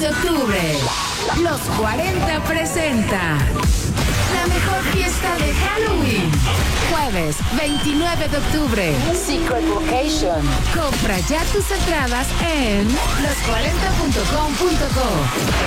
de octubre, Los 40 presenta la mejor fiesta de Halloween. Jueves 29 de octubre, Secret Location. Compra ya tus entradas en los40.com.co.